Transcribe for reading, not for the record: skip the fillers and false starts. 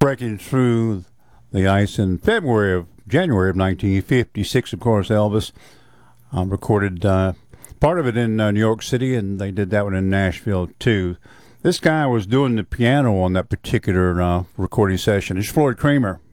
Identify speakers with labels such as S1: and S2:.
S1: breaking through the ice in January of 1956. Of course, Elvis recorded part of it in New York City, and they did that one in Nashville too. This guy was doing the piano on that particular recording session. It's Floyd Kramer.